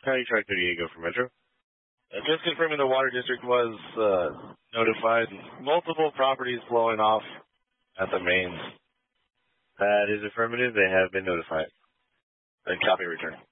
County Truck 38, go for Metro. Just confirming the water district was notified. Multiple properties blowing off at the mains. That is affirmative. They have been notified. And copy return.